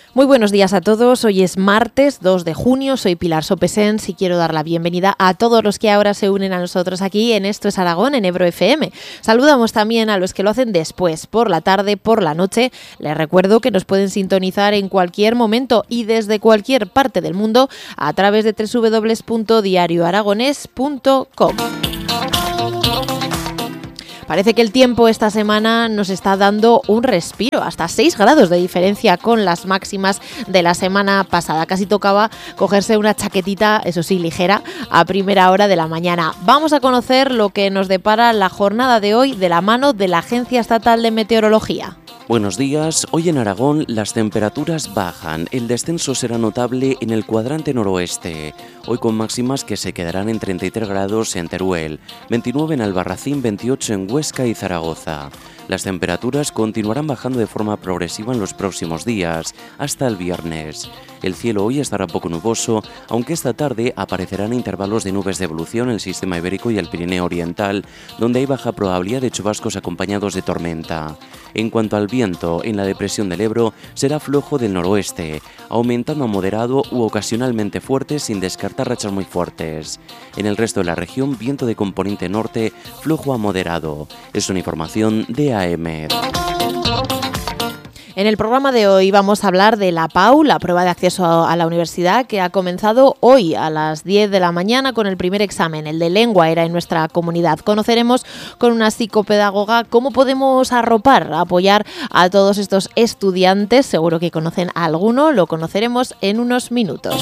Muy buenos días a todos, hoy es martes 2 de junio, soy Pilar Sopesens y quiero dar la bienvenida a todos los que ahora se unen a nosotros aquí en Esto es Aragón, en Ebro FM. Saludamos también a los que lo hacen después, por la tarde, por la noche. Les recuerdo que nos pueden sintonizar en cualquier momento y desde cualquier parte del mundo a través de www.diarioaragones.com. Parece que el tiempo esta semana nos está dando un respiro, hasta 6 grados de diferencia con las máximas de la semana pasada. Casi tocaba cogerse una chaquetita, eso sí, ligera, a primera hora de la mañana. Vamos a conocer lo que nos depara la jornada de hoy de la mano de la Agencia Estatal de Meteorología. Buenos días, hoy en Aragón las temperaturas bajan, el descenso será notable en el cuadrante noroeste, hoy con máximas que se quedarán en 33 grados en Teruel, 29 en Albarracín, 28 en Huesca y Zaragoza. Las temperaturas continuarán bajando de forma progresiva en los próximos días, hasta el viernes. El cielo hoy estará poco nuboso, aunque esta tarde aparecerán intervalos de nubes de evolución en el sistema ibérico y el Pirineo oriental, donde hay baja probabilidad de chubascos acompañados de tormenta. En cuanto al viento, en la depresión del Ebro será flojo del noroeste, aumentando a moderado u ocasionalmente fuerte sin descartar rachas muy fuertes. En el resto de la región, viento de componente norte, flojo a moderado. Es una información de AEMET. En el programa de hoy vamos a hablar de la PAU, la prueba de acceso a la universidad, que ha comenzado hoy a las 10 de la mañana con el primer examen, el de lengua era en nuestra comunidad. Conoceremos con una psicopedagoga cómo podemos apoyar a todos estos estudiantes. Seguro que conocen a alguno, lo conoceremos en unos minutos.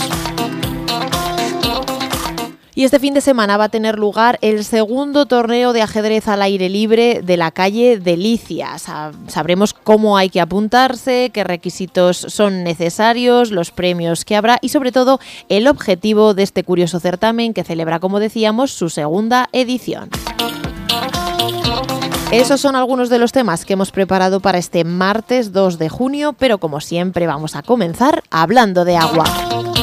Y este fin de semana va a tener lugar el segundo torneo de ajedrez al aire libre de la calle Delicias. Sabremos cómo hay que apuntarse, qué requisitos son necesarios, los premios que habrá y sobre todo el objetivo de este curioso certamen que celebra, como decíamos, su segunda edición. Esos son algunos de los temas que hemos preparado para este martes 2 de junio, pero como siempre vamos a comenzar hablando de agua.